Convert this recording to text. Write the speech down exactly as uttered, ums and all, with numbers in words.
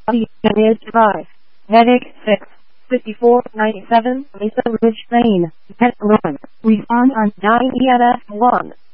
is five. Medic six. fifty-four ninety-seven Mesa Ridge Lane. Pet run. Refund on nine E M F one.